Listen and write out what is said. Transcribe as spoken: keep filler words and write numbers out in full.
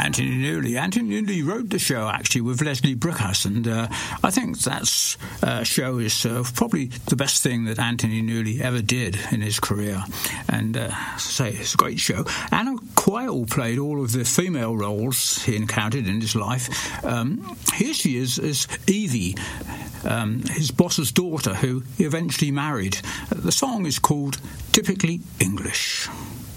Anthony Newley. Anthony Newley wrote the show, actually, with Leslie Bricusse, and uh, I think that uh, show is uh, probably the best thing that Anthony Newley ever did in his career. And, uh, say, it's a great show. Anna Quayle played all of the female roles he encountered in his life. Um, here she is as Evie, um, his boss's daughter, who he eventually married. The song is called Typically English.